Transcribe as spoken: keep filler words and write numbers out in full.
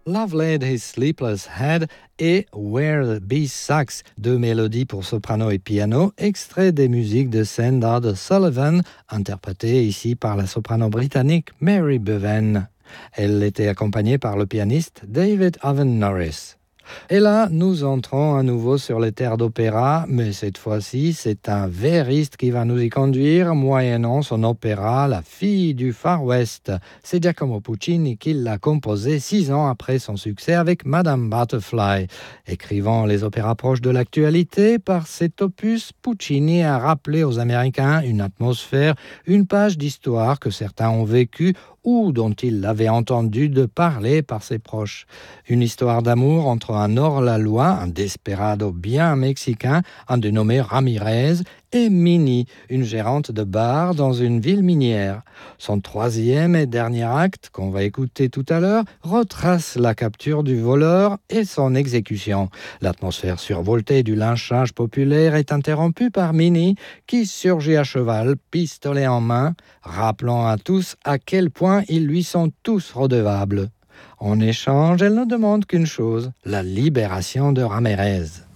Love Laid His Sleepless Head et Where the Bee Sucks, deux mélodies pour soprano et piano, extraits des musiques de Senda de Sullivan, interprétées ici par la soprano britannique Mary Bevan. Elle était accompagnée par le pianiste David Owen Norris. Et là, nous entrons à nouveau sur les terres d'opéra, mais cette fois-ci, c'est un verriste qui va nous y conduire, moyennant son opéra La fille du Far West. C'est Giacomo Puccini qui l'a composé six ans après son succès avec Madame Butterfly. Écrivant les opéras proches de l'actualité, par cet opus, Puccini a rappelé aux Américains une atmosphère, une page d'histoire que certains ont vécue ou dont il avait entendu de parler par ses proches. Une histoire d'amour entre un hors-la-loi, un desperado bien mexicain, un dénommé Ramirez, et Minnie, une gérante de bar dans une ville minière. Son troisième et dernier acte, qu'on va écouter tout à l'heure, retrace la capture du voleur et son exécution. L'atmosphère survoltée du lynchage populaire est interrompue par Minnie, qui surgit à cheval, pistolet en main, rappelant à tous à quel point ils lui sont tous redevables. En échange, elle ne demande qu'une chose, la libération de Ramirez.